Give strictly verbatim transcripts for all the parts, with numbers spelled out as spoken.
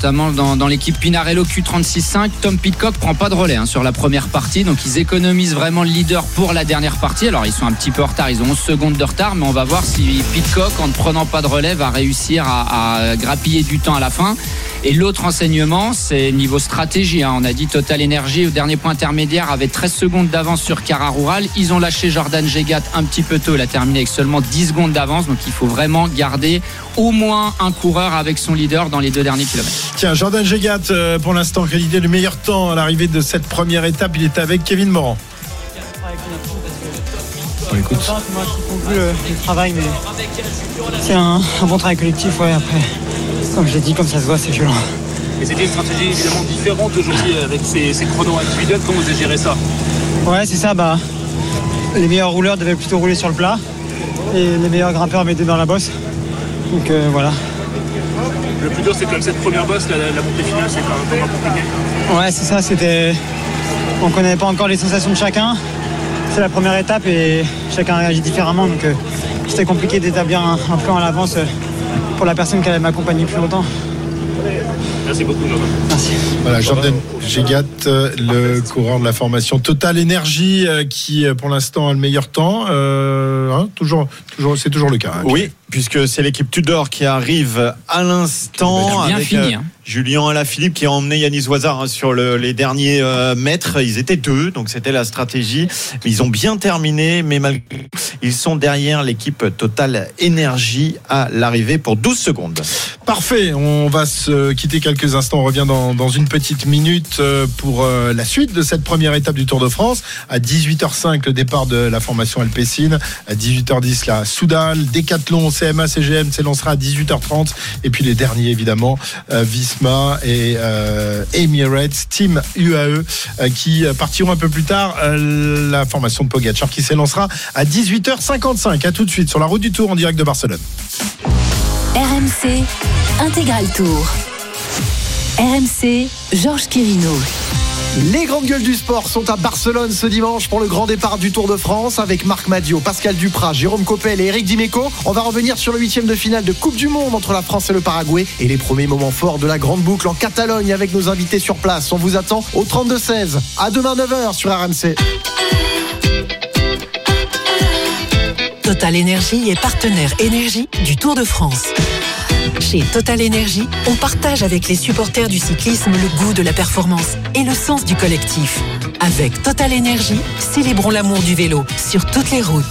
notamment dans, dans l'équipe Pinarello Q trente-six cinq. Tom Pidcock prend pas de relais hein, sur la première partie, donc ils économisent vraiment le leader pour la dernière partie. Alors ils sont un petit peu en retard, ils ont onze secondes de retard, mais on va voir si Pidcock, en ne prenant pas de relais, va réussir à, à grappiller du temps à la fin. Et l'autre enseignement, c'est niveau stratégie. Hein. On a dit Total Energy au dernier point intermédiaire avait treize secondes d'avance sur Cara Rural. Ils ont lâché Jordan Jegat un petit peu tôt. Il a terminé avec seulement dix secondes d'avance. Donc il faut vraiment garder au moins un coureur avec son leader dans les deux derniers kilomètres. Tiens, Jordan Jegat, euh, pour l'instant, crédité le meilleur temps à l'arrivée de cette première étape. Il est avec Kevin Morand. On écoute. C'est moi qui conclue le, le travail, mais c'est un, un bon travail collectif. Ouais, après, comme je l'ai dit, comme ça se voit, c'est violent. Et c'était une stratégie évidemment différente aujourd'hui avec ces, ces chronos individuels. Comment vous avez géré ça? Ouais, c'est ça. Bah, les meilleurs rouleurs devaient plutôt rouler sur le plat et les meilleurs grimpeurs mettaient dans la bosse. Donc euh, voilà. Le plus dur, c'est comme cette première bosse, la, la montée finale, c'est quand même compliqué. Ouais, c'est ça. C'était, on connaît pas encore les sensations de chacun. C'est la première étape et chacun réagit différemment. Donc euh, c'était compliqué d'établir un, un plan à l'avance euh, pour la personne qui allait m'accompagner plus longtemps. Merci beaucoup, Jordan. Merci. Voilà, Jordan Jegat, le coureur de la formation Total Energy, qui pour l'instant a le meilleur temps. Euh, hein, toujours, toujours, c'est toujours le cas. Hein. Oui, puisque c'est l'équipe Tudor qui arrive à l'instant bien avec fini, hein. Julien Alaphilippe qui a emmené Yanis Voisard hein, sur le, les derniers euh, mètres. Ils étaient deux, donc c'était la stratégie. Mais ils ont bien terminé, mais malgré tout, ils sont derrière l'équipe Total Energy à l'arrivée pour douze secondes. Parfait, on va se quitter quelques instants. On revient dans, dans une petite minute pour la suite de cette première étape du Tour de France. À dix-huit heures cinq, le départ de la formation Alpecin. À dix-huit heures dix, la Soudal, Decathlon, C M A, C G M s'élancera à dix-huit heures trente. Et puis les derniers, évidemment, euh, Visma et euh, Emirates, Team U A E, euh, qui partiront un peu plus tard. Euh, la formation de Pogacar qui s'élancera à dix-huit heures cinquante-cinq. À tout de suite sur la route du Tour en direct de Barcelone. R M C Intégral Tour. R M C, Georges Quirino. Les grandes gueules du sport sont à Barcelone ce dimanche pour le grand départ du Tour de France avec Marc Madiot, Pascal Duprat, Jérôme Coppel et Eric Dimeco. On va revenir sur le huitième de finale de Coupe du Monde entre la France et le Paraguay et les premiers moments forts de la grande boucle en Catalogne avec nos invités sur place. On vous attend au trente-deux seize. À demain neuf heures sur R M C. Total Energy est partenaire énergie du Tour de France. Chez Total Energy, on partage avec les supporters du cyclisme le goût de la performance et le sens du collectif. Avec Total Energy, célébrons l'amour du vélo sur toutes les routes.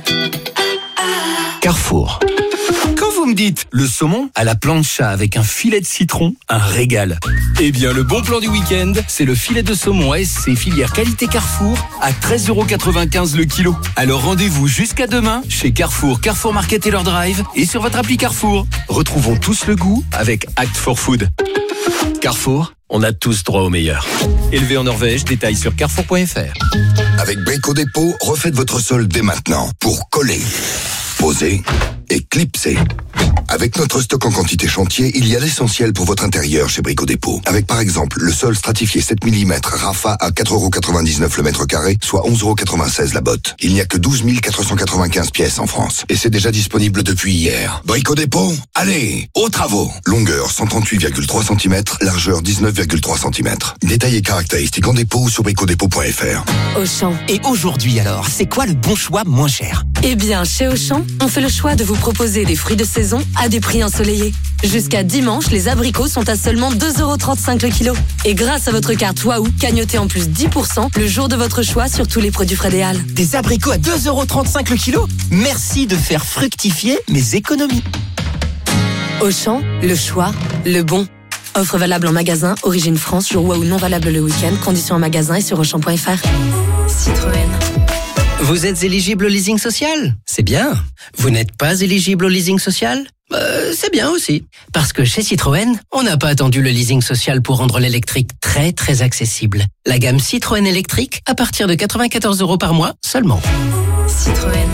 Carrefour. Quand vous me dites le saumon à la plancha avec un filet de citron, un régal. Eh bien, le bon plan du week-end, c'est le filet de saumon A S C filière qualité Carrefour à treize euros quatre-vingt-quinze le kilo. Alors rendez-vous jusqu'à demain chez Carrefour, Carrefour Market et leur drive et sur votre appli Carrefour. Retrouvons tous le goût avec Act for Food. Carrefour, on a tous droit au meilleur. Élevé en Norvège, détail sur carrefour point f r. Avec Brico Dépôt, refaites votre sol dès maintenant pour coller, poser et clipser. Avec notre stock en quantité chantier, il y a l'essentiel pour votre intérieur chez Brico Dépôt. Avec par exemple le sol stratifié sept millimètres Rafa à quatre euros quatre-vingt-dix-neuf le mètre carré, soit onze euros quatre-vingt-seize la botte. Il n'y a que douze mille quatre cent quatre-vingt-quinze pièces en France. Et c'est déjà disponible depuis hier. Brico Dépôt, allez, aux travaux. Longueur cent trente-huit virgule trois centimètres, largeur dix-neuf virgule trois centimètres. Détails et caractéristiques en dépôt ou sur brico dépôt point f r. Auchan. Et aujourd'hui alors, c'est quoi le bon choix moins cher? Eh bien, chez Auchan, on fait le choix de vous proposer des fruits de saison à des prix ensoleillés. Jusqu'à dimanche, les abricots sont à seulement deux euros trente-cinq le kilo. Et grâce à votre carte Waouh, cagnotez en plus dix pour cent le jour de votre choix sur tous les produits Frédéal. Des abricots à deux euros trente-cinq le kilo? Merci de faire fructifier mes économies. Auchan, le choix, le bon. Offre valable en magasin, origine France, jour Waouh non valable le week-end, conditions en magasin et sur auchan point f r. Citroën. Vous êtes éligible au leasing social? C'est bien. Vous n'êtes pas éligible au leasing social? Euh, c'est bien aussi. Parce que chez Citroën, on n'a pas attendu le leasing social pour rendre l'électrique très très accessible. La gamme Citroën électrique à partir de quatre-vingt-quatorze euros par mois seulement. Citroën.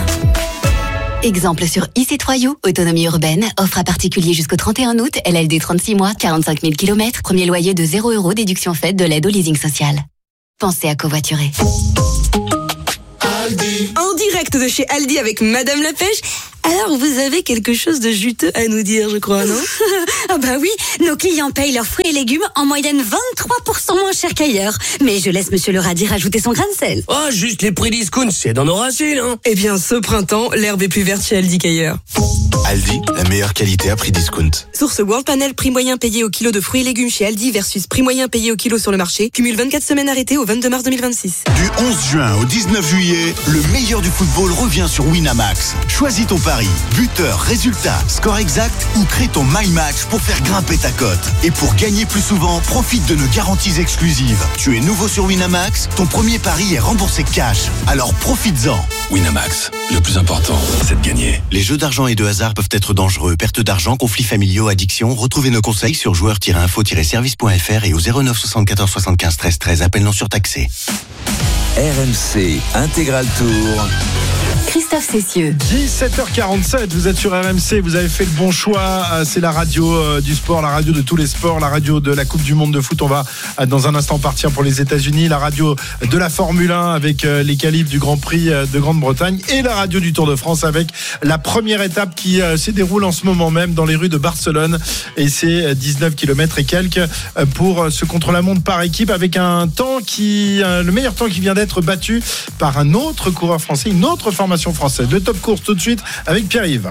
Exemple sur e-C-trois-You, autonomie urbaine, offre à particulier jusqu'au trente et un août, L L D trente-six mois, quarante-cinq mille kilomètres, premier loyer de zéro euros, déduction faite de l'aide au leasing social. Pensez à covoiturer. En direct de chez Aldi avec Madame la Pêche, Alors, vous avez quelque chose de juteux à nous dire, je crois, non? Ah bah oui, nos clients payent leurs fruits et légumes en moyenne vingt-trois pour cent moins cher qu'ailleurs. Mais je laisse Monsieur le radis rajouter son grain de sel. Oh, juste les prix discount, c'est dans nos racines, hein. Eh bien, ce printemps, l'herbe est plus verte chez Aldi qu'ailleurs. Aldi, la meilleure qualité à prix discount. Source World Panel, prix moyen payé au kilo de fruits et légumes chez Aldi versus prix moyen payé au kilo sur le marché. Cumule vingt-quatre semaines arrêtées au vingt-deux mars deux mille vingt-six. Du onze juin au dix-neuf juillet, le meilleur du football revient sur Winamax. Choisis ton pari, buteur, résultat, score exact ou crée ton My Match pour faire grimper ta cote. Et pour gagner plus souvent, profite de nos garanties exclusives. Tu es nouveau sur Winamax, ton premier pari est remboursé cash. Alors profites-en. Winamax, le plus important, c'est de gagner. Les jeux d'argent et de hasard peuvent être dangereux. Perte d'argent, conflits familiaux, addiction. Retrouvez nos conseils sur joueurs tiret info tiret service point f r et au zéro neuf soixante-quatorze soixante-quinze treize treize. Appel non surtaxé. R M C Intégral Tour. Christophe Cessieux. dix-sept heures quarante-sept, vous êtes sur R M C, vous avez fait le bon choix. C'est la radio du sport, la radio de tous les sports, la radio de la Coupe du Monde de foot. On va dans un instant partir pour les États-Unis, la radio de la Formule un avec les qualifs du Grand Prix de Grande-Bretagne et la radio du Tour de France avec la première étape qui se déroule en ce moment même dans les rues de Barcelone. Et c'est dix-neuf kilomètres et quelques pour ce contre-la-montre par équipe avec un temps qui, le meilleur temps qui vient d'être battu par un autre coureur français, une autre formation française. Le top course tout de suite avec Pierre-Yves.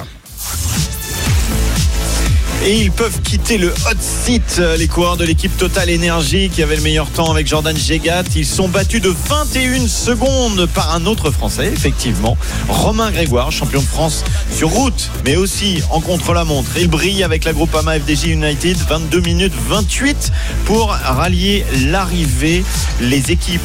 Et ils peuvent quitter le hot seat, les coureurs de l'équipe Total Energy qui avait le meilleur temps avec Jordan Gégat. Ils sont battus de vingt et une secondes par un autre Français, effectivement, Romain Grégoire, champion de France sur route, mais aussi en contre-la-montre. Il brille avec la Groupama F D J United, vingt-deux minutes vingt-huit pour rallier l'arrivée. Les équipes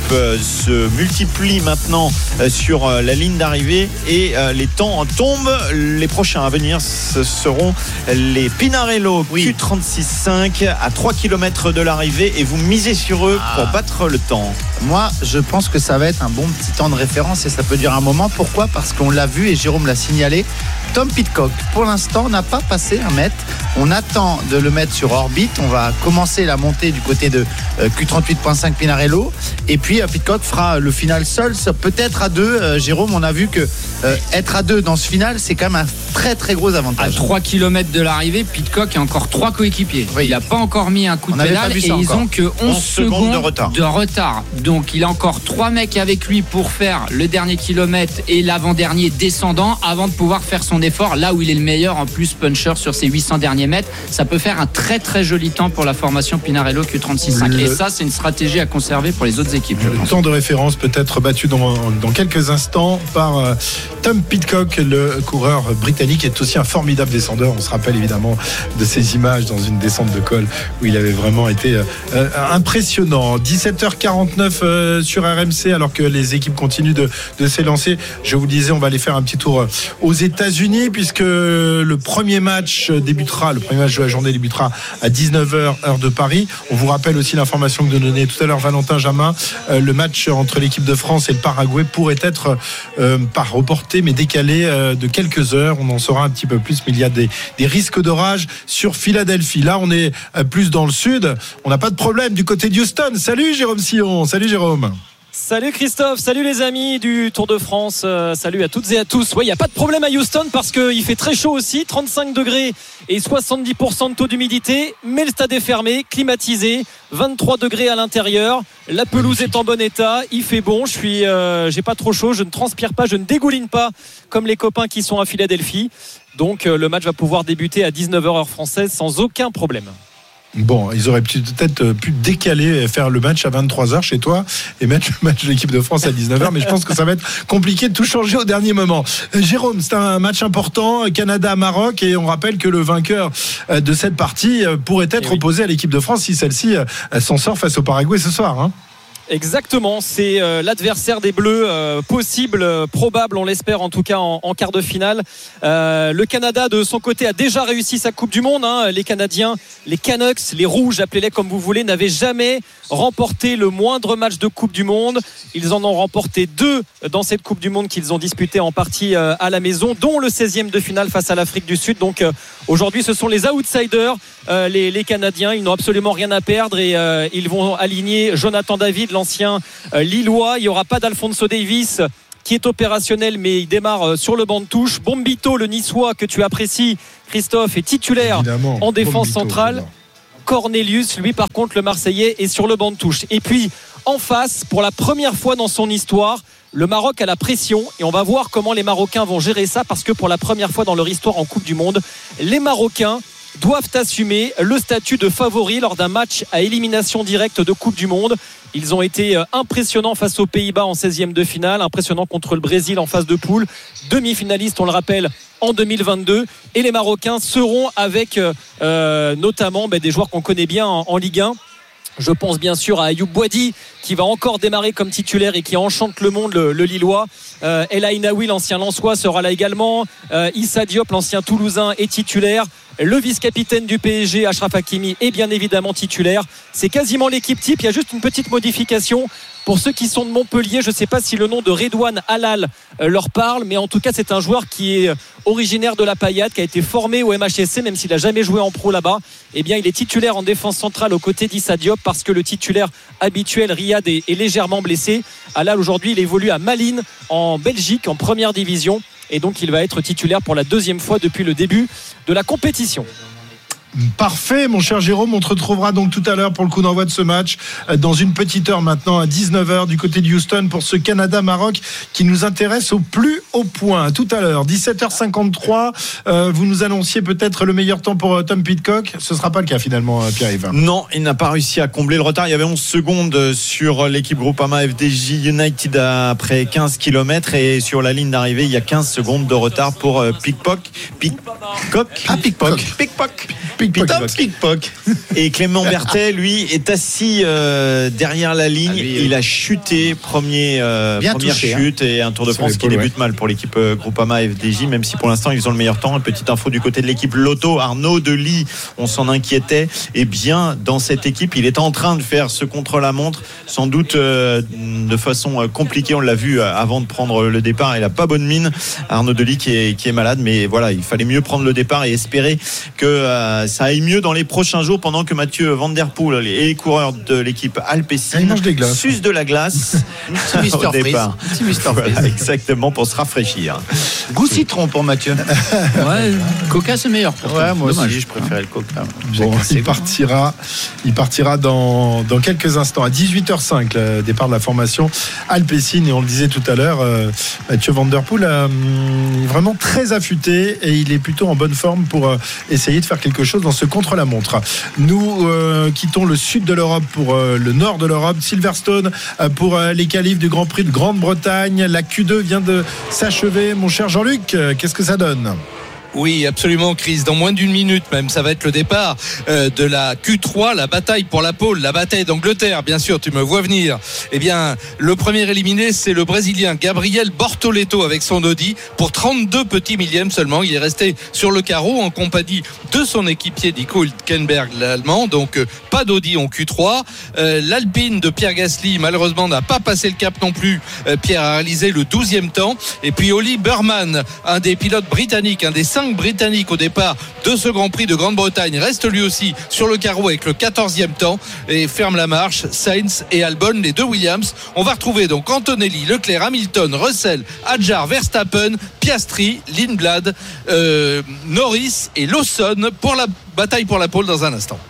se multiplient maintenant sur la ligne d'arrivée et les temps tombent. Les prochains à venir, ce seront les Pinarello oui. Q trente-six cinq à trois kilomètres de l'arrivée et vous misez sur eux ah. pour battre le temps. Moi, je pense que ça va être un bon petit temps de référence et ça peut durer un moment. Pourquoi ? Parce qu'on l'a vu et Jérôme l'a signalé. Tom Pidcock, pour l'instant, n'a pas passé un mètre. On attend de le mettre sur orbite. On va commencer la montée du côté de Q trente-huit cinq Pinarello. Et puis, Pidcock fera le final seul, peut-être à deux. Euh, Jérôme, on a vu que euh, être à deux dans ce final, c'est quand même un très très gros avantage. À trois kilomètres de l'arrivée, Pidcock a encore trois coéquipiers. Oui. Il n'a pas encore mis un coup de pédale et ils encore. ont que onze, onze secondes de retard. de retard. Donc, il a encore trois mecs avec lui pour faire le dernier kilomètre et l'avant-dernier descendant avant de pouvoir faire son effort là où il est le meilleur en plus puncher sur ses huit cents derniers mètres. Ça peut faire un très très joli temps pour la formation Pinarello Q trente-six cinq le... et ça c'est une stratégie à conserver pour les autres équipes. Le temps de référence peut être battu dans, dans quelques instants par euh, Tom Pidcock, le coureur britannique, est aussi un formidable descendeur. On se rappelle évidemment de ces images dans une descente de col où il avait vraiment été euh, impressionnant. dix-sept heures quarante-neuf euh, sur R M C alors que les équipes continuent de, de s'élancer. Je vous le disais, on va aller faire un petit tour aux États-Unis puisque le premier match débutera, le premier match de la journée débutera à dix-neuf heures heure de Paris. On vous rappelle aussi l'information que donnait tout à l'heure Valentin Jamin, euh, le match entre l'équipe de France et le Paraguay pourrait être euh, pas reporté mais décalé euh, de quelques heures. On en saura un petit peu plus, mais il y a des, des risques d'orage sur Philadelphie. Là, on est euh, plus dans le sud. On n'a pas de problème du côté de Houston. Salut Jérôme Sillon. Salut Jérôme. Salut Christophe, salut les amis du Tour de France, euh, salut à toutes et à tous. Oui, il n'y a pas de problème à Houston parce qu'il fait très chaud aussi, trente-cinq degrés et soixante-dix pour cent de taux d'humidité, mais le stade est fermé, climatisé, vingt-trois degrés à l'intérieur, la pelouse est en bon état, il fait bon, je suis, euh, j'ai pas trop chaud, je ne transpire pas, je ne dégouline pas comme les copains qui sont à Philadelphie. Donc euh, le match va pouvoir débuter à dix-neuf heures heure française sans aucun problème. Bon, ils auraient peut-être pu décaler, faire le match à vingt-trois heures chez toi et mettre le match de l'équipe de France à dix-neuf heures, mais je pense que ça va être compliqué de tout changer au dernier moment. Jérôme, c'est un match important, Canada-Maroc, et on rappelle que le vainqueur de cette partie pourrait être opposé à l'équipe de France si celle-ci s'en sort face au Paraguay ce soir, hein. Exactement, c'est euh, l'adversaire des Bleus euh, possible, euh, probable, on l'espère en tout cas en, en quart de finale. Euh, le Canada de son côté a déjà réussi sa Coupe du Monde, hein. Les Canadiens, les Canucks, les Rouges, appelez-les comme vous voulez, n'avaient jamais remporté le moindre match de Coupe du Monde. Ils en ont remporté deux dans cette Coupe du Monde qu'ils ont disputé en partie euh, à la maison, dont le seizième de finale face à l'Afrique du Sud. Donc euh, aujourd'hui ce sont les outsiders, euh, les, les Canadiens, ils n'ont absolument rien à perdre et euh, ils vont aligner Jonathan David, l'ancien euh, Lillois. Il n'y aura pas d'Alphonso Davies qui est opérationnel, mais il démarre sur le banc de touche. Bombito, le Niçois que tu apprécies, Christophe, est titulaire Évidemment. en défense Bombito, centrale. Évidemment. Cornelius, lui par contre, le Marseillais, est sur le banc de touche. Et puis en face, pour la première fois dans son histoire, le Maroc a la pression et on va voir comment les Marocains vont gérer ça, parce que pour la première fois dans leur histoire en Coupe du Monde, les Marocains doivent assumer le statut de favori lors d'un match à élimination directe de Coupe du Monde. Ils ont été impressionnants face aux Pays-Bas en seizième de finale, impressionnants contre le Brésil en phase de poule, demi-finaliste on le rappelle en deux mille vingt-deux, et les Marocains seront avec euh, notamment bah, des joueurs qu'on connaît bien en, en Ligue un. Je pense bien sûr à Ayoub Boadi qui va encore démarrer comme titulaire et qui enchante le monde, le, le Lillois. euh, El Ainaoui, l'ancien Lensois, sera là également. euh, Issa Diop, l'ancien Toulousain, est titulaire. Le vice-capitaine du P S G, Achraf Hakimi, est bien évidemment titulaire. C'est quasiment l'équipe type. Il y a juste une petite modification pour ceux qui sont de Montpellier. Je ne sais pas si le nom de Redouane Halal leur parle, mais en tout cas c'est un joueur qui est originaire de la Paillade, qui a été formé au M H S C, même s'il n'a jamais joué en pro là-bas. Eh bien il est titulaire en défense centrale aux côtés d'Issa Diop, parce que le titulaire habituel Riyad est, est légèrement blessé. Halal aujourd'hui il évolue à Malines en Belgique en première division, et donc il va être titulaire pour la deuxième fois depuis le début de la compétition. Parfait, mon cher Jérôme. On te retrouvera donc tout à l'heure pour le coup d'envoi de ce match, dans une petite heure maintenant, à dix-neuf heures du côté de Houston, pour ce Canada-Maroc qui nous intéresse au plus haut point. Tout à l'heure, dix-sept heures cinquante-trois, euh, vous nous annonciez peut-être le meilleur temps pour Tom Pidcock. Ce ne sera pas le cas finalement, Pierre-Yves. Non, il n'a pas réussi à combler le retard. Il y avait onze secondes sur l'équipe Groupama F D J United après quinze kilomètres, et sur la ligne d'arrivée, il y a quinze secondes de retard pour Pidcock. Pidcock Ah, Pidcock. Pidcock. Pickpock. Pickpock. Et Clément Berthet, lui, est assis euh, derrière la ligne. Ah, lui, il a chuté, premier, euh, première touché, chute, hein. Et un Tour de France qui débute ouais. mal pour l'équipe euh, Groupama F D J, même si pour l'instant ils ont le meilleur temps. Une petite info du côté de l'équipe Lotto, Arnaud Delis, on s'en inquiétait. Et bien dans cette équipe, il est en train de faire ce contre-la-montre, sans doute euh, de façon euh, compliquée. On l'a vu euh, avant de prendre le départ. Il n'a pas bonne mine, Arnaud Delis, qui est, qui est malade. Mais voilà, il fallait mieux prendre le départ et espérer que euh, ça aille mieux dans les prochains jours, pendant que Mathieu Van Der Poel et les coureurs de l'équipe Alpecin s'usent de la glace au Mister départ. Mister Voilà, exactement, pour se rafraîchir. Goût citron pour Mathieu. Ouais, Coca c'est meilleur pour ouais, moi Dommage. aussi je préférais le Coca. Bon, il partira, il partira dans, dans quelques instants à dix-huit heures cinq, le départ de la formation Alpecin, et on le disait tout à l'heure, euh, Mathieu Van Der Poel euh, vraiment très affûté, et il est plutôt en bonne forme pour euh, essayer de faire quelque chose dans ce contre-la-montre. Nous euh, quittons le sud de l'Europe pour euh, le nord de l'Europe. Silverstone euh, pour euh, les qualifs du Grand Prix de Grande-Bretagne. La Q deux vient de s'achever. Mon cher Jean-Luc, euh, qu'est-ce que ça donne ? Oui, absolument, Chris. Dans moins d'une minute même, ça va être le départ euh, de la Q trois, la bataille pour la pole, la bataille d'Angleterre. Bien sûr, tu me vois venir. Eh bien, le premier éliminé, c'est le Brésilien Gabriel Bortoleto avec son Audi pour trente-deux petits millièmes seulement. Il est resté sur le carreau en compagnie de son équipier Nico Hülkenberg, l'Allemand. Donc, euh, pas d'Audi en Q trois. Euh, L'Alpine de Pierre Gasly, malheureusement, n'a pas passé le cap non plus. Euh, Pierre a réalisé le douzième temps. Et puis, Oli Burman, un des pilotes britanniques, un des cinq britanniques au départ de ce Grand Prix de Grande-Bretagne, reste lui aussi sur le carreau avec le quatorzième temps et ferme la marche. Sainz et Albon, les deux Williams. On va retrouver donc Antonelli, Leclerc, Hamilton, Russell, Hadjar, Verstappen, Piastri, Lindblad, euh, Norris et Lawson pour la bataille pour la pole dans un instant.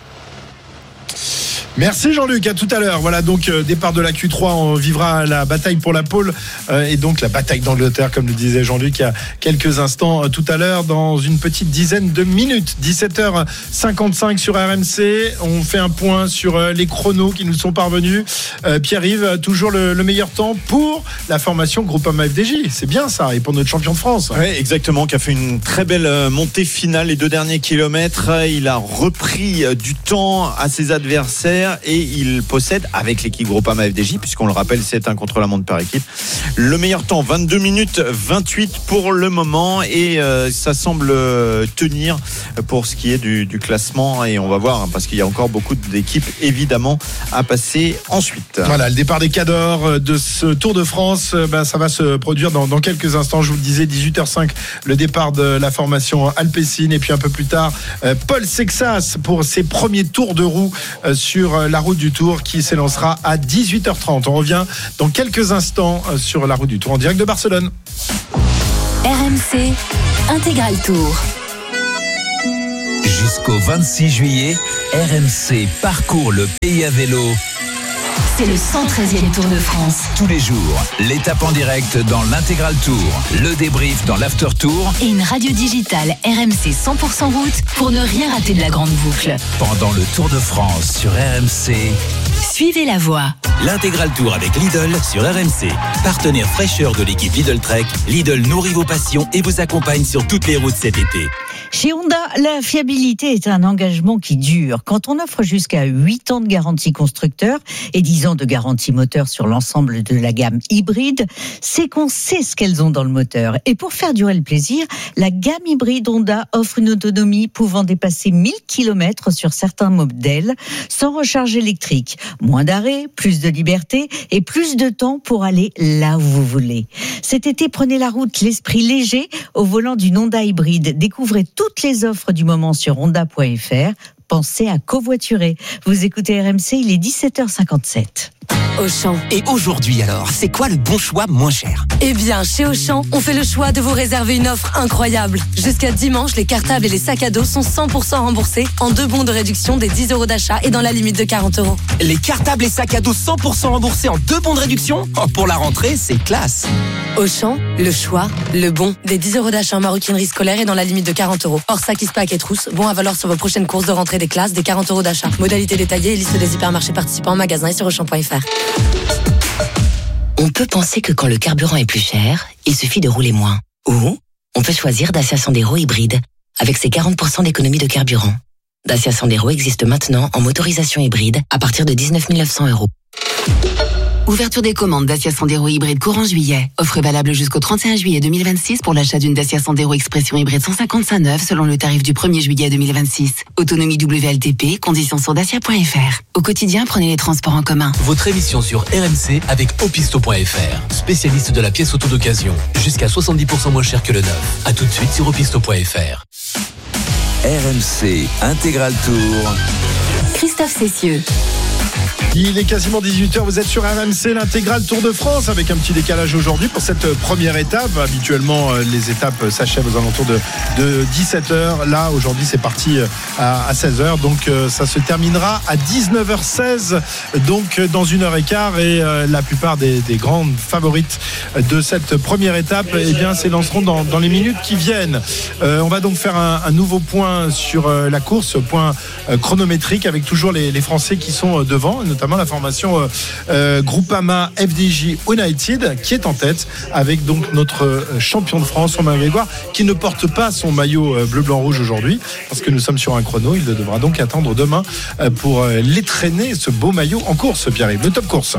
Merci Jean-Luc, à tout à l'heure. Voilà donc euh, départ de la Q trois, on vivra la bataille pour la pole euh, et donc la bataille d'Angleterre, comme le disait Jean-Luc il y a quelques instants, euh, tout à l'heure, dans une petite dizaine de minutes. dix-sept heures cinquante-cinq sur R M C. On fait un point sur euh, les chronos qui nous sont parvenus. Euh, Pierre-Yves, toujours le, le meilleur temps pour la formation Groupama F D J. C'est bien ça, et pour notre champion de France. Oui, exactement, qui a fait une très belle montée finale les deux derniers kilomètres. Il a repris du temps à ses adversaires et il possède, avec l'équipe Groupama F D J, puisqu'on le rappelle, c'est un contre-la-montre par équipe, le meilleur temps, vingt-deux minutes vingt-huit pour le moment, et euh, ça semble tenir pour ce qui est du, du classement, et on va voir, hein, parce qu'il y a encore beaucoup d'équipes évidemment à passer ensuite. Voilà, le départ des cadors de ce Tour de France, bah, ça va se produire dans, dans quelques instants. Je vous le disais, dix-huit heures cinq, le départ de la formation Alpecin, et puis un peu plus tard, euh, Paul Sexas pour ses premiers tours de roue euh, sur sur la route du Tour qui s'élancera à dix-huit heures trente. On revient dans quelques instants sur la route du Tour en direct de Barcelone. R M C Intégral Tour. Jusqu'au vingt-six juillet, R M C parcourt le pays à vélo. C'est le cent treizième Tour de France. Tous les jours, l'étape en direct dans l'Intégral Tour, le débrief dans l'After Tour et une radio digitale R M C cent pour cent route pour ne rien rater de la grande boucle. Pendant le Tour de France sur R M C. Suivez la voie. L'Intégral Tour avec Lidl sur R M C. Partenaire fraîcheur de l'équipe Lidl Trek, Lidl nourrit vos passions et vous accompagne sur toutes les routes cet été. Chez Honda, la fiabilité est un engagement qui dure. Quand on offre jusqu'à huit ans de garantie constructeur et dix ans de garantie moteur sur l'ensemble de la gamme hybride, c'est qu'on sait ce qu'elles ont dans le moteur. Et pour faire durer le plaisir, la gamme hybride Honda offre une autonomie pouvant dépasser mille kilomètres sur certains modèles sans recharge électrique. Moins d'arrêt, plus de liberté et plus de temps pour aller là où vous voulez. Cet été, prenez la route l'esprit léger au volant d'une Honda hybride. Découvrez toutes les offres du moment sur honda point f r. Pensez à covoiturer. Vous écoutez R M C, il est dix-sept heures cinquante-sept. Auchan. Et aujourd'hui alors, c'est quoi le bon choix moins cher ? Eh bien, chez Auchan, on fait le choix de vous réserver une offre incroyable. Jusqu'à dimanche, les cartables et les sacs à dos sont cent pour cent remboursés en deux bons de réduction des dix euros d'achat et dans la limite de quarante euros. Les cartables et sacs à dos cent pour cent remboursés en deux bons de réduction ? Oh, pour la rentrée, c'est classe. Auchan, le choix, le bon, des dix euros d'achat en maroquinerie scolaire et dans la limite de quarante euros. Hors sac, pack et trousse, bon à valoir sur vos prochaines courses de rentrée des classes, des quarante euros d'achat. Modalité détaillée et liste des hypermarchés participants en magasin et sur auchan point f r. On peut penser que quand le carburant est plus cher, il suffit de rouler moins. Ou on peut choisir Dacia Sandero hybride avec ses quarante pour cent d'économie de carburant. Dacia Sandero existe maintenant en motorisation hybride à partir de dix-neuf mille neuf cents euros. Ouverture des commandes Dacia Sandero hybride courant juillet. Offre valable jusqu'au trente et un juillet deux mille vingt-six pour l'achat d'une Dacia Sandero Expression hybride cent cinquante-cinq neuve selon le tarif du premier juillet deux mille vingt-six. Autonomie W L T P, conditions sur dacia point f r. Au quotidien, prenez les transports en commun. Votre émission sur R M C avec opisto point f r, spécialiste de la pièce auto d'occasion. Jusqu'à soixante-dix pour cent moins cher que le neuf. A tout de suite sur opisto point f r. R M C Intégral Tour. Christophe Cessieux. Il est quasiment dix-huit heures, vous êtes sur R M C, l'Intégral Tour de France, avec un petit décalage aujourd'hui pour cette première étape. Habituellement, les étapes s'achèvent aux alentours de, de dix-sept heures. Là, aujourd'hui, c'est parti à, à seize heures. Donc, ça se terminera à dix-neuf heures seize, donc dans une heure et quart. Et euh, la plupart des, des grandes favorites de cette première étape, eh bien, s'élanceront dans, dans les minutes qui viennent. Euh, on va donc faire un, un nouveau point sur euh, la course, point euh, chronométrique, avec toujours les, les Français qui sont devant, notamment la formation euh, euh, Groupama F D J United qui est en tête avec donc notre euh, champion de France Romain Grégoire qui ne porte pas son maillot euh, bleu blanc rouge aujourd'hui parce que nous sommes sur un chrono. Il devra donc attendre demain euh, pour euh, l'étraîner, ce beau maillot en course. Pierre-Yves, le top course.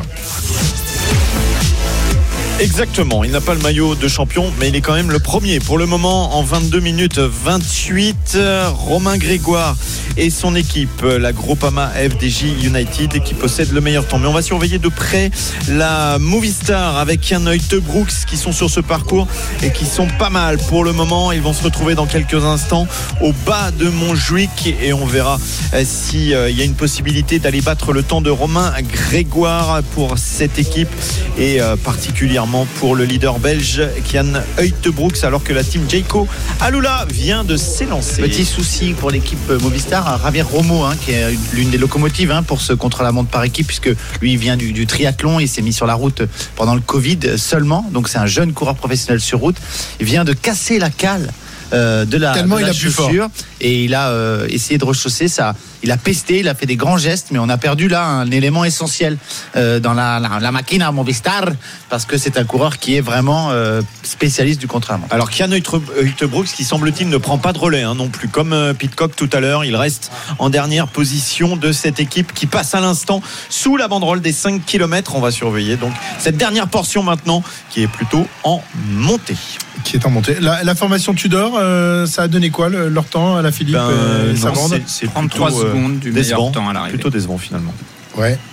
Exactement, il n'a pas le maillot de champion, mais il est quand même le premier. Pour le moment, en vingt-deux minutes vingt-huit, Romain Grégoire et son équipe, la Groupama F D J United, qui possède le meilleur temps. Mais on va surveiller de près la Movistar avec Jan Uijtdebroeks qui sont sur ce parcours et qui sont pas mal. Pour le moment, ils vont se retrouver dans quelques instants au bas de Montjuic et on verra s'il y a une possibilité d'aller battre le temps de Romain Grégoire pour cette équipe et particulièrement pour le leader belge Jan Uijtdebroeks, alors que la team Jayco Alula vient de s'élancer. Petit souci pour l'équipe Movistar, Javier Romo, hein, qui est l'une des locomotives hein, pour ce contre-la-montre par équipe, puisque lui il vient du, du triathlon, il s'est mis sur la route pendant le Covid seulement, donc c'est un jeune coureur professionnel sur route. Il vient de casser la cale Euh, de la, Tellement de la il a plus chaussure fort. Et il a euh, essayé de rechausser ça. Il a pesté, il a fait des grands gestes, mais on a perdu là un élément essentiel euh, dans la, la, la machine à Movistar, parce que c'est un coureur qui est vraiment euh, spécialiste du contre-la-montre. Alors Jan Uijtdebroeks qui semble-t-il ne prend pas de relais hein, non plus, comme euh, Pidcock tout à l'heure, il reste en dernière position de cette équipe qui passe à l'instant sous la banderole des cinq kilomètres. On va surveiller donc cette dernière portion maintenant qui est plutôt en montée. Qui est en montée. La, la formation Tudor, euh, ça a donné quoi le, leur temps à la Philippe ben, euh, non, c'est, c'est trente-trois plutôt, secondes du décevant, meilleur temps à l'arrivée. Plutôt décevant finalement. Ouais.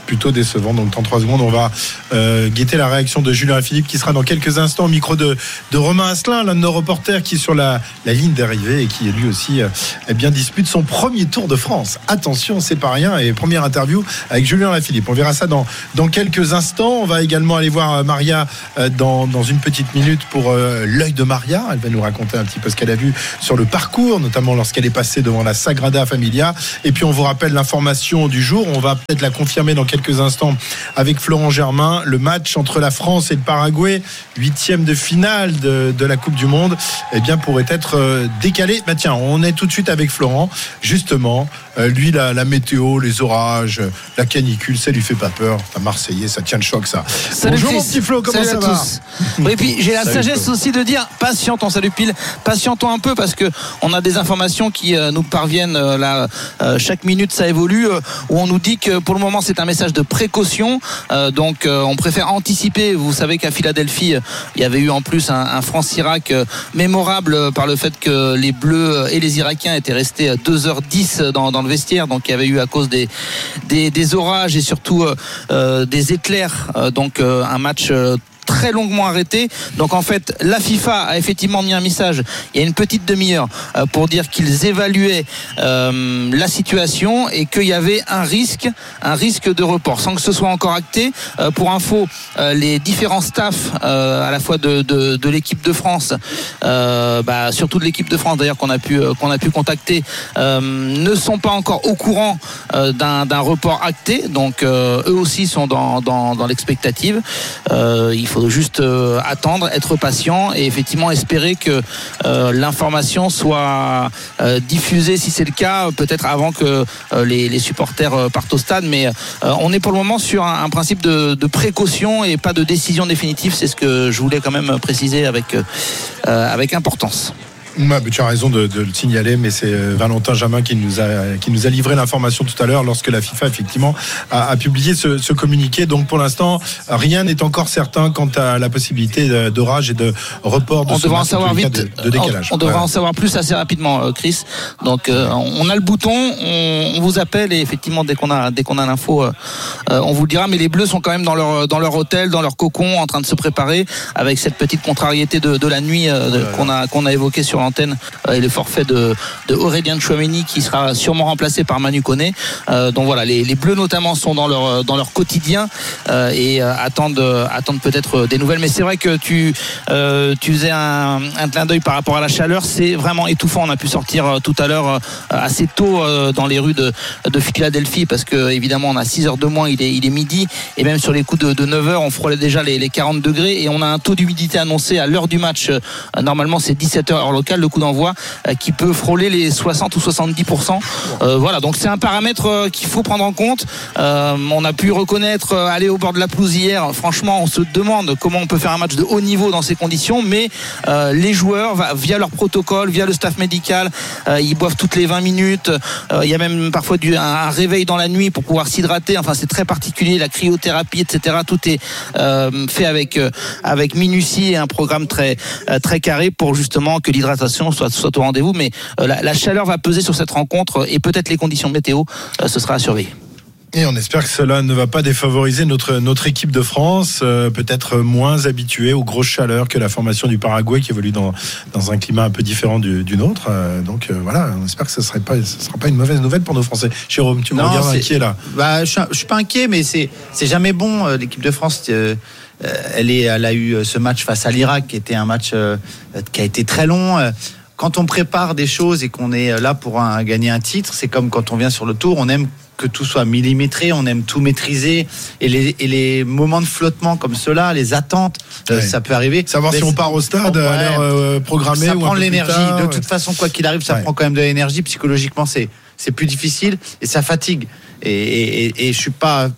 plutôt décevant. Donc dans trois secondes, on va euh, guetter la réaction de Julien Philippe qui sera dans quelques instants au micro de, de Romain Asselin, l'un de nos reporters qui est sur la, la ligne d'arrivée et qui lui aussi euh, eh bien, dispute son premier Tour de France. Attention, c'est pas rien. Et première interview avec Julien Lafilippe. On verra ça dans, dans quelques instants. On va également aller voir Maria euh, dans, dans une petite minute pour euh, l'œil de Maria. Elle va nous raconter un petit peu ce qu'elle a vu sur le parcours, notamment lorsqu'elle est passée devant la Sagrada Familia. Et puis on vous rappelle l'information du jour. On va peut-être la confirmer dans quelques instants avec Florent Germain. Le match entre la France et le Paraguay, huitième de finale de, de la Coupe du Monde, eh bien pourrait être euh, décalé. Bah tiens, on est tout de suite avec Florent. Justement, euh, lui la, la météo, les orages, la canicule, ça lui fait pas peur. Un Marseillais, ça tient le choc ça. Salut Bonjour Chris. mon petit Flo, comment Salut ça à va? tous. Oui, et puis j'ai la Salut sagesse Flo. aussi de dire patientons, salut Pile, patientons un peu parce que on a des informations qui euh, nous parviennent euh, là, euh, chaque minute ça évolue, euh, où on nous dit que pour le moment c'est un message de précaution, euh, donc euh, on préfère anticiper. Vous savez qu'à Philadelphie euh, il y avait eu en plus un, un France-Irak euh, mémorable euh, par le fait que les Bleus et les Irakiens étaient restés deux heures dix dans, dans le vestiaire, donc il y avait eu à cause des, des, des orages et surtout euh, euh, des éclairs, euh, donc euh, un match euh, très longuement arrêté. Donc en fait la FIFA a effectivement mis un message il y a une petite demi-heure euh, pour dire qu'ils évaluaient euh, la situation et qu'il y avait un risque un risque de report sans que ce soit encore acté. Euh, pour info, euh, les différents staffs euh, à la fois de, de, de l'équipe de France, euh, bah, surtout de l'équipe de France d'ailleurs qu'on a pu, euh, qu'on a pu contacter, euh, ne sont pas encore au courant euh, d'un, d'un report acté, donc euh, eux aussi sont dans, dans, dans l'expectative. Euh, il faut juste euh, attendre, être patient et effectivement espérer que euh, l'information soit euh, diffusée, si c'est le cas, peut-être avant que euh, les, les supporters euh, partent au stade. Mais euh, on est pour le moment sur un, un principe de, de précaution et pas de décision définitive. C'est ce que je voulais quand même préciser avec, euh, avec importance. Ouais, tu as raison de, de le signaler, mais c'est Valentin Jamin qui nous a qui nous a livré l'information tout à l'heure lorsque la FIFA effectivement a, a publié ce, ce communiqué. Donc pour l'instant, rien n'est encore certain quant à la possibilité d'orage et de report de on ce devra match, en savoir vite, de, de décalage. On, on devra ouais. en savoir plus assez rapidement, Chris. Donc euh, on a le bouton, on, on vous appelle et effectivement dès qu'on a dès qu'on a l'info, euh, on vous le dira. Mais les Bleus sont quand même dans leur dans leur hôtel, dans leur cocon, en train de se préparer avec cette petite contrariété de, de la nuit euh, de, qu'on a qu'on a évoqué sur l'antenne euh, et le forfait de, de Aurélien Tchouameni qui sera sûrement remplacé par Manu Koné. Euh, donc voilà, les, les Bleus notamment sont dans leur dans leur quotidien euh, et euh, attendent attendent peut-être des nouvelles. Mais c'est vrai que tu euh, tu faisais un, un clin d'œil par rapport à la chaleur, c'est vraiment étouffant. On a pu sortir euh, tout à l'heure euh, assez tôt euh, dans les rues de, de Philadelphie parce que évidemment on a six heures de moins, il est il est midi et même sur les coups de, de neuf heures on frôlait déjà les, les quarante degrés et on a un taux d'humidité annoncé à l'heure du match. Euh, normalement c'est dix-sept heures heure locale, le coup d'envoi euh, qui peut frôler les soixante ou soixante-dix pour cent. Euh, voilà, donc c'est un paramètre euh, qu'il faut prendre en compte. Euh, on a pu reconnaître euh, aller au bord de la pelouse hier. Franchement, on se demande comment on peut faire un match de haut niveau dans ces conditions, mais euh, les joueurs, va, via leur protocole, via le staff médical, euh, ils boivent toutes les vingt minutes. Euh, il y a même parfois du, un, un réveil dans la nuit pour pouvoir s'hydrater. Enfin, c'est très particulier, la cryothérapie, et cetera. Tout est euh, fait avec euh, avec minutie et un programme très euh, très carré pour justement que l'hydratation soit soit au rendez-vous. Mais euh, la, la chaleur va peser sur cette rencontre et peut-être les conditions météo. Euh, ce sera à surveiller. Et on espère que cela ne va pas défavoriser notre, notre équipe de France, euh, peut-être moins habituée aux grosses chaleurs que la formation du Paraguay qui évolue dans, dans un climat un peu différent du, du nôtre. Euh, donc euh, voilà, on espère que ce ne sera pas, ce sera pas une mauvaise nouvelle pour nos Français. Jérôme, tu me Non, regardes c'est- inquiet là. Bah, je ne suis pas inquiet, mais c'est c'est jamais bon. euh, L'équipe de France, euh, euh, elle, est, elle a eu euh, ce match face à l'Irak qui était un match euh, qui a été très long. Euh, Quand on prépare des choses et qu'on est là pour un- gagner un titre, c'est comme quand on vient sur le tour, on aime que tout soit millimétré, on aime tout maîtriser. Et les, et les moments de flottement comme ceux-là, les attentes, euh, Ouais. ça peut arriver. Savoir Mais si on c'est- part au stade Ouais. à l'heure euh, programmée ça ou prend un de peu plus l'énergie. tard, De ouais. toute façon, quoi qu'il arrive, ça Ouais. prend quand même de l'énergie. Psychologiquement, c'est c'est plus difficile et ça fatigue. Et, et, et, et je suis pas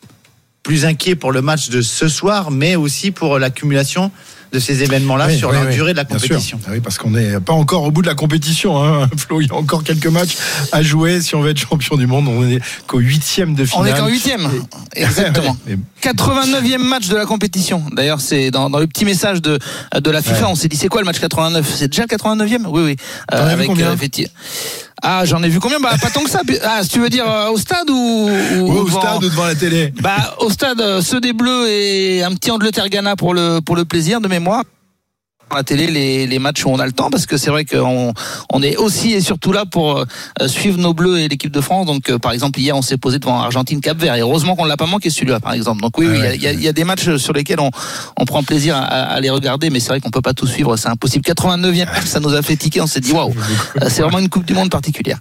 plus inquiet pour le match de ce soir, mais aussi pour l'accumulation de ces événements-là Oui, sur oui, la oui, durée de la bien sûr. compétition. Ah oui, parce qu'on n'est pas encore au bout de la compétition, hein, Flo. Il y a encore quelques matchs à jouer si on veut être champion du monde. On est qu'au huitième de On finale. est qu'en huitième, exactement. Et- quatre-vingt-neuvième match de la compétition. D'ailleurs, c'est dans, dans le petit message de, de la FIFA, Ouais. on s'est dit c'est quoi le match quatre-vingt-neuf? C'est déjà le quatre-vingt-neuvième? Oui, oui. T'en as vu avec combien effectivement. Ah, j'en ai vu combien? Bah, pas tant que ça. Ah, si tu veux dire euh, au stade ou, ou, ou au devant... stade ou devant la télé? Bah, au stade, euh, ceux des Bleus et un petit Angleterre-Ghana pour le, pour le plaisir de mémoire. À la télé, les, les matchs où on a le temps, parce que c'est vrai qu'on on est aussi et surtout là pour euh, suivre nos Bleus et l'équipe de France. Donc, euh, par exemple, hier, on s'est posé devant Argentine-Cap-Vert. Et heureusement qu'on ne l'a pas manqué celui-là, par exemple. Donc oui, oui, il ouais, y, a, y, a, y a des matchs sur lesquels on, on prend plaisir à, à les regarder, mais c'est vrai qu'on peut pas tout suivre, c'est impossible. quatre-vingt-neuvième match, ça nous a fait tiquer. On s'est dit waouh, c'est vraiment une Coupe du Monde particulière.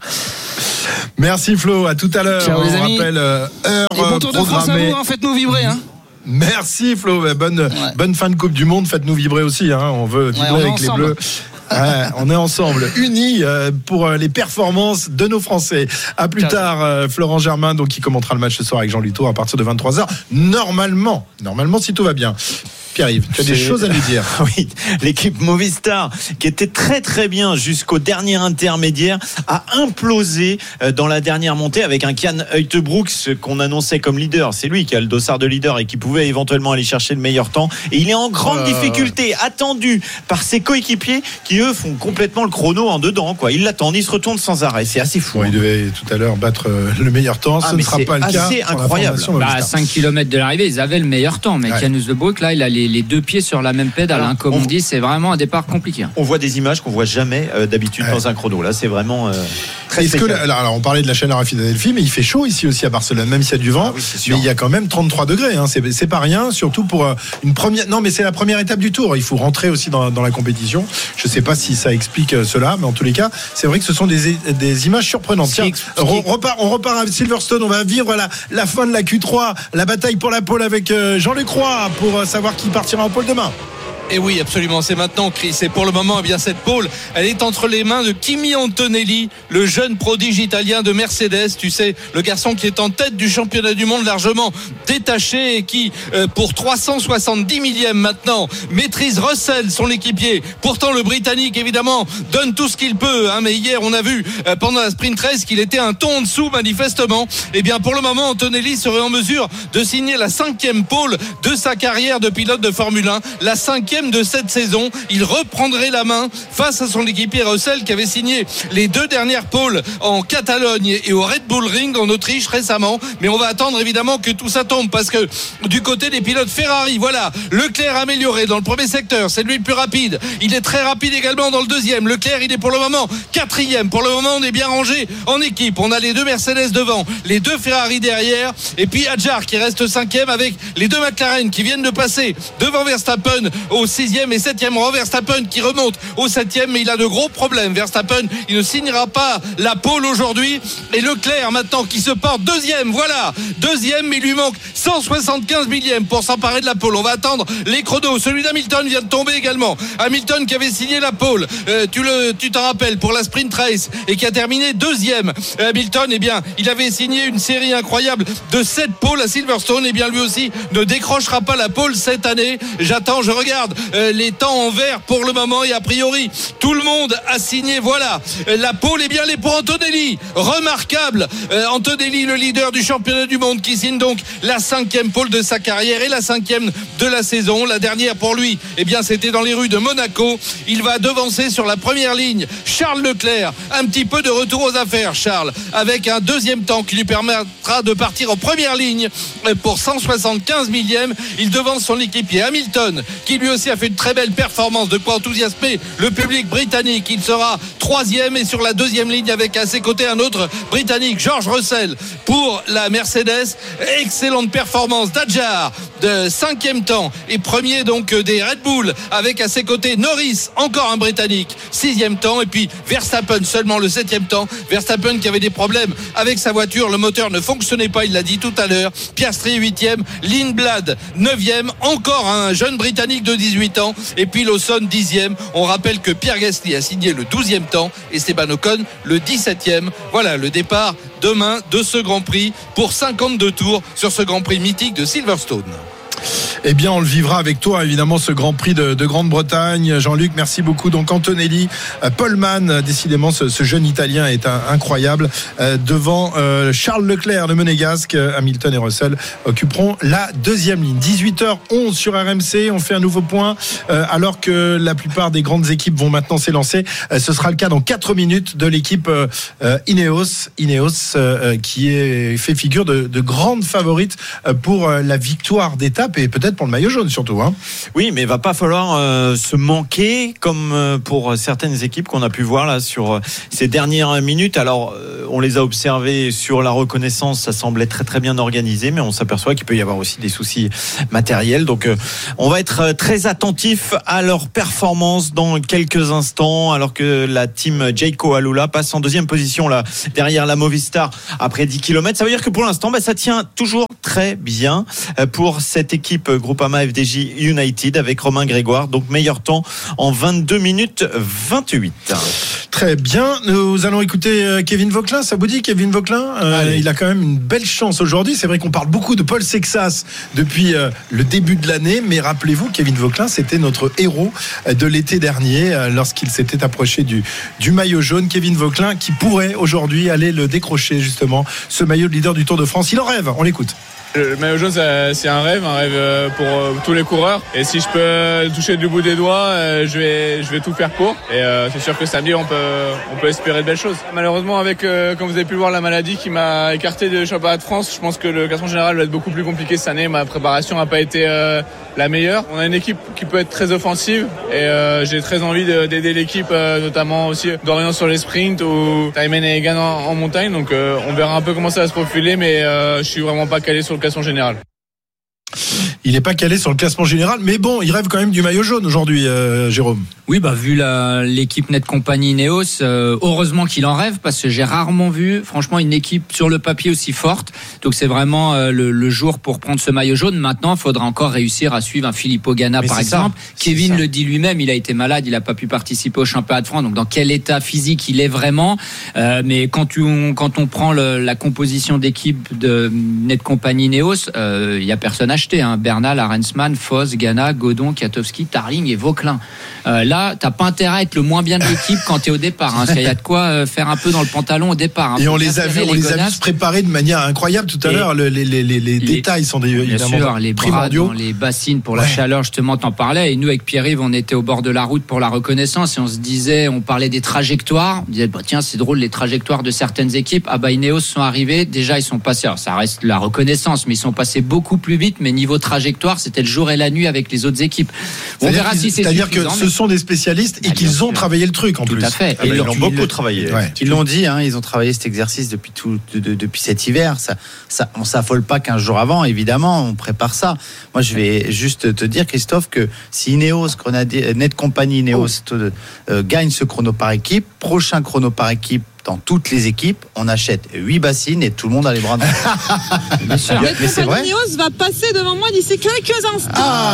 Merci Flo, à tout à l'heure. Ciao, les amis. On rappelle euh, heure et bon Tour de France à vous, hein, faites-nous vibrer, hein. Merci Flo, bonne, ouais. bonne fin de Coupe du Monde, faites-nous vibrer aussi, hein. On veut vibrer ouais, on avec les Bleus. Ouais, on est ensemble, unis euh, pour les performances de nos Français. À plus Ciao. tard, euh, Florent Germain, donc qui commentera le match ce soir avec Jean Lutour à partir de vingt-trois heures. Normalement, normalement si tout va bien. Pierre-Yves, tu as des choses à lui dire. Oui, l'équipe Movistar, qui était très très bien jusqu'au dernier intermédiaire, a implosé dans la dernière montée avec un Kian Uijtebroeks qu'on annonçait comme leader. C'est lui qui a le dossard de leader et qui pouvait éventuellement aller chercher le meilleur temps. Et il est en grande euh... difficulté, attendu par ses coéquipiers qui eux font complètement le chrono en dedans, quoi. Ils l'attendent, ils se retournent sans arrêt. C'est assez fou. Bon, hein. Il devait tout à l'heure battre le meilleur temps. Ah, Ce ne sera pas le cas. C'est incroyable. Bah, à cinq kilomètres de l'arrivée, ils avaient le meilleur temps. Mais ouais. Kian Uijtebroeks, là, il a les, les deux pieds sur la même pédale. Alors, hein, comme on, on dit, c'est vraiment un départ compliqué. On voit des images qu'on voit jamais euh, d'habitude ouais. dans un chrono. Là, c'est vraiment euh, très Est-ce que, alors, alors, on parlait de la chaîne à Philadelphie, mais il fait chaud ici aussi à Barcelone, même s'il y a du vent. Ah oui, mais il y a quand même trente-trois degrés. Hein. C'est, c'est pas rien, surtout pour euh, une première. Non, mais c'est la première étape du Tour. Il faut rentrer aussi dans, dans la compétition. Je sais pas si ça explique euh, cela, mais en tous les cas, c'est vrai que ce sont des, des images surprenantes. Tiens, on repart, on repart à Silverstone. On va vivre la, la fin de la Q trois, la bataille pour la pole avec euh, Jean-Luc Roy pour euh, savoir qui partira en pole demain. Et oui, absolument, c'est maintenant, Chris. Et pour le moment, eh bien, cette pole, elle est entre les mains de Kimi Antonelli, le jeune prodige italien de Mercedes. Tu sais, le garçon qui est en tête du championnat du monde, largement détaché et qui, euh, pour trois cent soixante-dix millième maintenant, maîtrise Russell, son équipier. Pourtant, le Britannique, évidemment, donne tout ce qu'il peut. Hein, mais hier, on a vu euh, pendant la sprint race qu'il était un ton en dessous, manifestement. Eh bien, pour le moment, Antonelli serait en mesure de signer la cinquième pole de sa carrière de pilote de Formule un. La cinquième de cette saison. Il reprendrait la main face à son équipier Russell qui avait signé les deux dernières pôles en Catalogne et au Red Bull Ring en Autriche récemment. Mais on va attendre évidemment que tout ça tombe parce que du côté des pilotes Ferrari, voilà, Leclerc amélioré dans le premier secteur, c'est lui le plus rapide. Il est très rapide également dans le deuxième. Leclerc, il est pour le moment quatrième. Pour le moment, on est bien rangé en équipe. On a les deux Mercedes devant, les deux Ferrari derrière et puis Adjar qui reste cinquième avec les deux McLaren qui viennent de passer devant Verstappen au sixième et septième rang. Verstappen qui remonte au septième, mais il a de gros problèmes. Verstappen, il ne signera pas la pole aujourd'hui. Et Leclerc maintenant qui se porte deuxième, voilà, deuxième, mais il lui manque cent soixante-quinze millième pour s'emparer de la pole. On va attendre les chronos. Celui d'Hamilton vient de tomber également. Hamilton qui avait signé la pole, euh, tu le, tu t'en rappelles, pour la sprint race et qui a terminé deuxième. Hamilton, eh bien, il avait signé une série incroyable de sept poles à Silverstone. Eh bien, lui aussi ne décrochera pas la pole cette année. J'attends, je regarde Euh, les temps en vert pour le moment et a priori tout le monde a signé, voilà, la pole est bien les pour Antonelli, remarquable euh, Antonelli, le leader du championnat du monde qui signe donc la cinquième pole de sa carrière et la cinquième de la saison. La dernière pour lui, eh bien c'était dans les rues de Monaco. Il va devancer sur la première ligne Charles Leclerc, un petit peu de retour aux affaires Charles, avec un deuxième temps qui lui permettra de partir en première ligne pour cent soixante-quinze millième. Il devance son équipier Hamilton qui lui aussi a fait une très belle performance, de quoi enthousiasmer le public britannique. Il sera troisième et sur la deuxième ligne avec à ses côtés un autre britannique, George Russell pour la Mercedes. Excellente performance d'Adjar de cinquième temps et premier donc des Red Bull avec à ses côtés Norris, encore un britannique, sixième temps, et puis Verstappen seulement le septième temps. Verstappen qui avait des problèmes avec sa voiture, le moteur ne fonctionnait pas, il l'a dit tout à l'heure. Piastri huitième, Lindblad neuvième, encore un jeune britannique de dix-huit ans, et puis Lawson dixième. On rappelle que Pierre Gasly a signé le douzième temps et Esteban Ocon le dix-septième. Voilà le départ demain de ce Grand Prix pour cinquante-deux tours sur ce Grand Prix mythique de Silverstone. Eh bien, on le vivra avec toi, évidemment, ce Grand Prix de, de Grande-Bretagne. Jean-Luc, merci beaucoup. Donc, Antonelli, euh, Paulman, décidément, ce, ce jeune Italien est un, incroyable. Euh, devant euh, Charles Leclerc, le Monégasque, Hamilton et Russell occuperont la deuxième ligne. dix-huit heures onze sur R M C. On fait un nouveau point, euh, alors que la plupart des grandes équipes vont maintenant s'élancer. Euh, ce sera le cas dans quatre minutes de l'équipe euh, euh, Ineos, Ineos euh, qui est, fait figure de, de grande favorite euh, pour euh, la victoire d'étape et peut-être pour le maillot jaune surtout. Hein. Oui, mais il va pas falloir euh, se manquer comme euh, pour certaines équipes qu'on a pu voir là sur euh, ces dernières minutes. Alors, euh, on les a observés sur la reconnaissance, ça semblait très très bien organisé, mais on s'aperçoit qu'il peut y avoir aussi des soucis matériels. Donc, euh, on va être très attentif à leur performance dans quelques instants, alors que la team Jayco Alula passe en deuxième position là derrière la Movistar après dix kilomètres. Ça veut dire que pour l'instant, bah, ça tient toujours très bien pour cette équipe Groupama F D J United avec Romain Grégoire. Donc meilleur temps en vingt-deux minutes vingt-huit. Très bien. Nous allons écouter Kevin Vauquelin. Ça vous dit, Kevin Vauquelin euh, il a quand même une belle chance aujourd'hui. C'est vrai qu'on parle beaucoup de Paul Sexas depuis euh, le début de l'année, mais rappelez-vous, Kevin Vauquelin, c'était notre héros de l'été dernier euh, lorsqu'il s'était approché du, du maillot jaune. Kevin Vauquelin qui pourrait aujourd'hui aller le décrocher, justement, ce maillot de leader du Tour de France. Il en rêve, on l'écoute. Le maillot jaune, c'est un rêve, un rêve pour tous les coureurs. Et si je peux le toucher du bout des doigts, je vais, je vais tout faire pour. Et c'est sûr que samedi, on peut, on peut espérer de belles choses. Malheureusement, avec, comme vous avez pu le voir, la maladie qui m'a écarté du championnat de France, je pense que le classement général va être beaucoup plus compliqué cette année. Ma préparation n'a pas été la meilleure. On a une équipe qui peut être très offensive et j'ai très envie d'aider l'équipe, notamment aussi d'orienter sur les sprints ou Thymen et Egan en, en montagne. Donc on verra un peu comment ça va se profiler, mais je suis vraiment pas calé sur le classement général. Il n'est pas calé sur le classement général, mais bon, il rêve quand même du maillot jaune aujourd'hui, euh, Jérôme. Oui, bah vu la, l'équipe Net Company Ineos, euh, heureusement qu'il en rêve parce que j'ai rarement vu, franchement, une équipe sur le papier aussi forte. Donc c'est vraiment euh, le, le jour pour prendre ce maillot jaune. Maintenant, il faudra encore réussir à suivre un Filippo Ganna, mais par exemple. Ça, Kevin le dit lui-même, il a été malade, il n'a pas pu participer au championnat de France. Donc dans quel état physique il est vraiment euh, Mais quand, tu, on, quand on prend le, la composition d'équipe de Net Company Ineos, il euh, n'y a personne acheté. Hein. Bernal, Arensman, Foss, Ganna, Godon, Kwiatkowski, Tarling et Vauquelin. Euh, là, t'as pas intérêt à être le moins bien de l'équipe quand t'es au départ. Hein, il y a de quoi euh, faire un peu dans le pantalon au départ. Hein. Et on les a vus, on les, les a vus se préparer de manière incroyable tout à l'heure. Les, les, les, les, les détails sont des, évidemment bien sûr, les bras dans les bassines pour ouais. la chaleur. Justement, t'en parlais. Et nous, avec Pierre-Yves, on était au bord de la route pour la reconnaissance et on se disait, on parlait des trajectoires. On disait, bah tiens, c'est drôle les trajectoires de certaines équipes. Ah bah Ineos sont arrivés. Déjà, ils sont passés. Alors, ça reste la reconnaissance, mais ils sont passés beaucoup plus vite. Mais niveau trajectoire, c'était le jour et la nuit avec les autres équipes. On verra si c'est C'est-à-dire que ce sont des spécialistes et ah, qu'ils ont sûr. travaillé le truc en tout plus. Tout à fait. Ah, et ils l'ont beaucoup travaillé. Ouais. Ils l'ont dit, hein, ils ont travaillé cet exercice depuis tout, de, de, depuis cet hiver. Ça, ça, on s'affole pas quinze jours avant, évidemment, on prépare ça. Moi, je vais juste te dire, Christophe, que si Ineos, Net Company Ineos, oh. euh, gagne ce chrono par équipe, prochain chrono par équipe, dans toutes les équipes, on achète huit bassines et tout le monde a les bras dans mais c'est vrai. Ineos va passer devant moi d'ici quelques instants.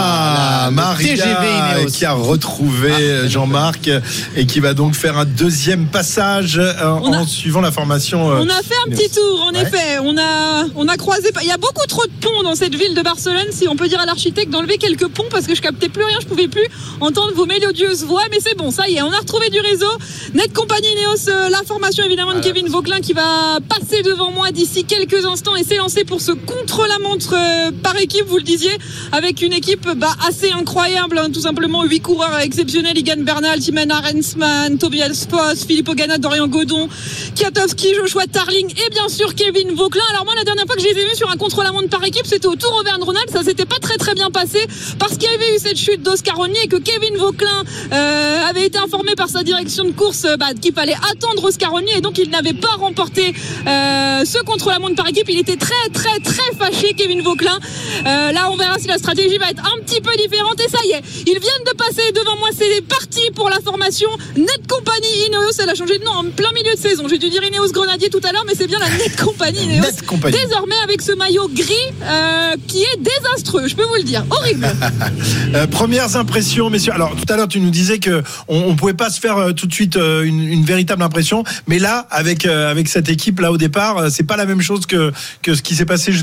Ah, Maria qui a retrouvé ah, Jean-Marc et qui va donc faire un deuxième passage en, a, en suivant la formation. On a fait un Ineos. petit tour, en ouais. effet. On a, on a croisé. Il y a beaucoup trop de ponts dans cette ville de Barcelone. Si on peut dire à l'architecte d'enlever quelques ponts parce que je captais plus rien, je pouvais plus entendre vos mélodieuses voix. Mais c'est bon, ça y est, on a retrouvé du réseau. Net Company Ineos, euh, la formation évidemment de Kevin Vauquelin qui va passer devant moi d'ici quelques instants et s'élancer pour ce contre-la-montre euh, par équipe, vous le disiez, avec une équipe bah, assez incroyable, hein, tout simplement huit coureurs exceptionnels, Egan Bernal, Thymen Arensman, Tobias Foss, Filippo Ganna, Dorian Godon, Kwiatkowski, Joshua Tarling et bien sûr Kevin Vauquelin. Alors moi la dernière fois que je les ai vus sur un contre-la-montre par équipe, c'était au Tour Auvergne-Rhône-Alpes, ça s'était pas très très bien passé parce qu'il y avait eu cette chute d'Oscaroni et que Kevin Vauquelin euh, avait été informé par sa direction de course bah, qu'il fallait attendre Oscaroni et donc il n'avait pas remporté euh, ce contre-la-montre par équipe. Il était très très très fâché, Kevin Vauquelin. Euh, là on verra si la stratégie va être un petit peu différente et ça y est, ils viennent de passer devant moi, c'est parti pour la formation Net Company Ineos. Elle a changé de nom en plein milieu de saison, j'ai dû dire Ineos Grenadier tout à l'heure mais c'est bien la Net Company Ineos. Net Company. Désormais avec ce maillot gris euh, qui est désastreux, je peux vous le dire, horrible. euh, premières impressions messieurs, alors tout à l'heure tu nous disais que on, on pouvait pas se faire euh, tout de suite euh, une, une véritable impression, mais là avec euh, avec cette équipe là au départ, euh, c'est pas la même chose que que ce qui s'est passé jusqu'à présent.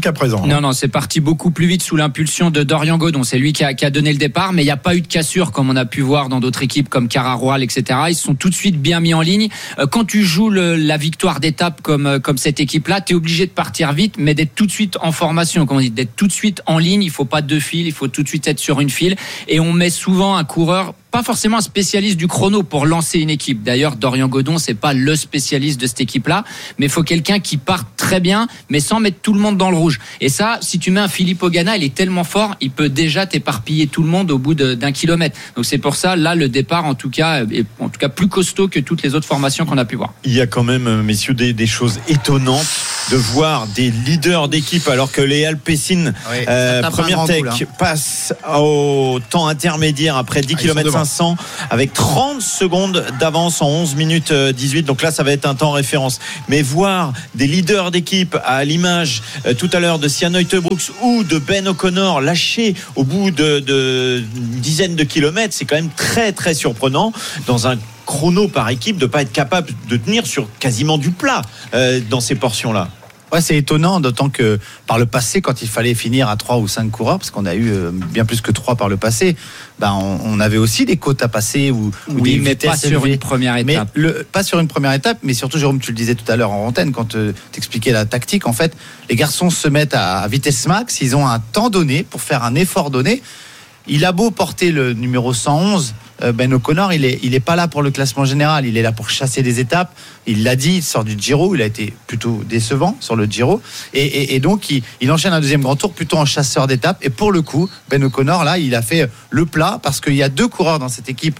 Non, non, c'est parti beaucoup plus vite sous l'impulsion de Dorian Godon. C'est lui qui a, qui a donné le départ, mais il n'y a pas eu de cassure comme on a pu voir dans d'autres équipes comme Cararual, et cetera. Ils se sont tout de suite bien mis en ligne. Quand tu joues le, la victoire d'étape comme, comme cette équipe-là, tu es obligé de partir vite, mais d'être tout de suite en formation, comme on dit, d'être tout de suite en ligne. Il faut pas deux fils, il faut tout de suite être sur une file. Et on met souvent un coureur, pas forcément un spécialiste du chrono pour lancer une équipe. D'ailleurs, Dorian Godon, c'est pas le spécialiste de cette équipe-là, mais il faut quelqu'un qui parte très bien, mais sans mettre tout le monde dans le rouge. Et ça, si tu mets un Philippe Ogana, il est tellement fort, il peut déjà t'éparpiller tout le monde au bout de, d'un kilomètre. Donc c'est pour ça, là, le départ, en tout cas, est en tout cas plus costaud que toutes les autres formations qu'on a pu voir. Il y a quand même, messieurs, des, des choses étonnantes de voir des leaders d'équipe, alors que les Alpecin, oui, euh, première tech, hein. passe au temps intermédiaire après dix kilomètres cinq cents avec trente secondes d'avance en onze minutes dix-huit. Donc là, ça va être un temps référence. Mais voir des leaders d'équipe à l'image euh, tout à l'heure de Sian Uijtebroeks ou de Ben O'Connor lâchés au bout de, de une dizaine de kilomètres, c'est quand même très très surprenant dans un chrono par équipe de pas être capable de tenir sur quasiment du plat euh, dans ces portions-là. Ouais, c'est étonnant, d'autant que par le passé, quand il fallait finir à trois ou cinq coureurs, parce qu'on a eu bien plus que trois par le passé, ben on, on avait aussi des côtes à passer ou, ou oui, des mais vitesses pas sur élevées. une première étape. Mais le, pas sur une première étape, mais surtout, Jérôme, tu le disais tout à l'heure en antenne, quand euh, t'expliquais la tactique, en fait, les garçons se mettent à, à vitesse max, ils ont un temps donné pour faire un effort donné. Il a beau porter le numéro cent onze, Ben O'Connor, il est, il est pas là pour le classement général, il est là pour chasser des étapes. Il l'a dit, il sort du Giro, il a été plutôt décevant sur le Giro, et, et, et donc il, il enchaîne un deuxième grand tour plutôt en chasseur d'étapes. Et pour le coup, Ben O'Connor, là, il a fait le plat, parce qu'il y a deux coureurs dans cette équipe,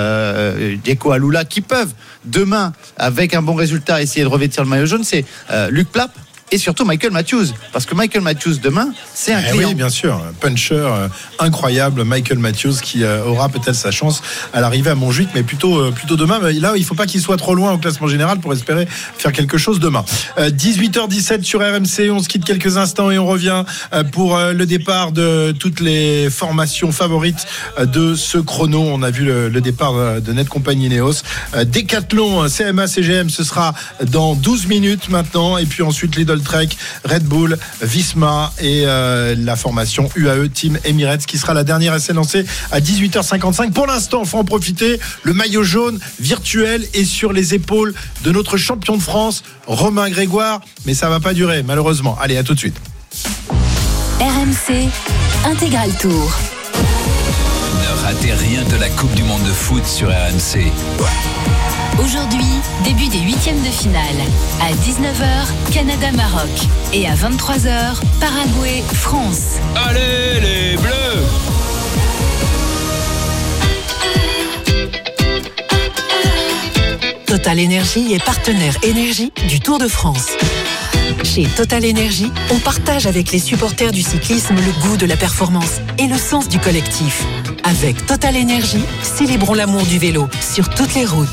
euh, Diego Alula, qui peuvent demain, avec un bon résultat, essayer de revêtir le maillot jaune. C'est euh, Luc Plapp et surtout Michael Matthews, parce que Michael Matthews demain, c'est un eh client. Oui, bien sûr, puncher euh, incroyable, Michael Matthews, qui euh, aura peut-être sa chance à l'arrivée à Montjuic, mais plutôt euh, plutôt demain. Mais là, il faut pas qu'il soit trop loin au classement général pour espérer faire quelque chose demain. Euh, dix-huit heures dix-sept sur R M C, on se quitte quelques instants et on revient euh, pour euh, le départ de toutes les formations favorites euh, de ce chrono. On a vu le, le départ euh, de Net Compagnie Ineos, euh, Decathlon, C M A C G M, ce sera dans douze minutes maintenant, et puis ensuite Lidl Trek, Red Bull, Visma et euh, la formation U A E Team Emirates, qui sera la dernière essai lancée à dix-huit heures cinquante-cinq. Pour l'instant, il faut en profiter. Le maillot jaune virtuel est sur les épaules de notre champion de France, Romain Grégoire, mais ça va pas durer, malheureusement. Allez, à tout de suite. R M C Intégral Tour. Ne ratez rien de la Coupe du Monde de foot sur R M C. Aujourd'hui, début des huitièmes de finale. À dix-neuf heures, Canada-Maroc. Et à vingt-trois heures, Paraguay-France. Allez les Bleus! Total Énergie est partenaire énergie du Tour de France. Chez Total Énergie, on partage avec les supporters du cyclisme le goût de la performance et le sens du collectif. Avec Total Énergie, célébrons l'amour du vélo sur toutes les routes.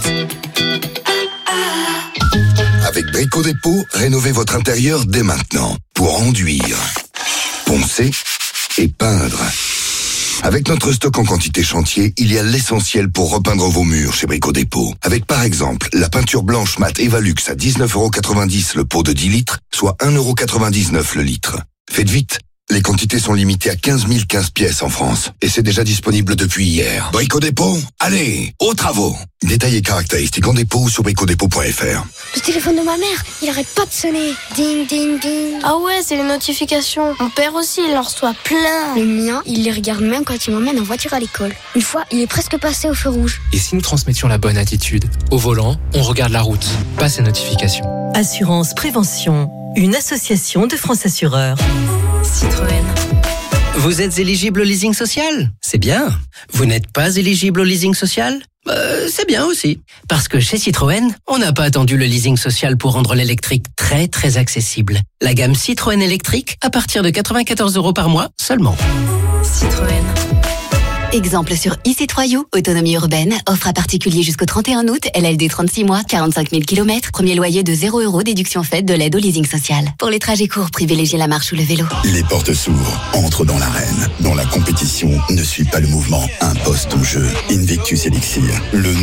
Avec Brico Dépôt, rénovez votre intérieur dès maintenant pour enduire, poncer et peindre. Avec notre stock en quantité chantier, il y a l'essentiel pour repeindre vos murs chez Brico Dépôt. Avec par exemple la peinture blanche mat Evalux à dix-neuf euros quatre-vingt-dix le pot de dix litres, soit un euro quatre-vingt-dix-neuf le litre. Faites vite, les quantités sont limitées à quinze mille quinze pièces en France. Et c'est déjà disponible depuis hier. Brico Dépôt, allez, aux travaux. Détails et caractéristiques en dépôt ou sur brico dépôt point f r. Le téléphone de ma mère, il arrête pas de sonner. Ding, ding, ding. Ah ouais, c'est les notifications. Mon père aussi, il en reçoit plein. Le mien, il les regarde même quand il m'emmène en voiture à l'école. Une fois, il est presque passé au feu rouge. Et si nous transmettions la bonne attitude? Au volant, on regarde la route, pas ses notifications. Assurance Prévention, une association de France Assureurs. Citroën. Vous êtes éligible au leasing social? C'est bien. Vous n'êtes pas éligible au leasing social? Euh, c'est bien aussi. Parce que chez Citroën, on n'a pas attendu le leasing social pour rendre l'électrique très très accessible. La gamme Citroën électrique à partir de quatre-vingt-quatorze euros par mois seulement. Citroën. Exemple sur e C trois U, autonomie urbaine, offre à particulier jusqu'au trente et un août, L L D trente-six mois, quarante-cinq mille kilomètres, premier loyer de zéro euros, déduction faite de l'aide au leasing social. Pour les trajets courts, privilégiez la marche ou le vélo. Les portes s'ouvrent, entre dans l'arène. Dans la compétition, ne suit pas le mouvement, impose ton jeu. Invictus Elixir, le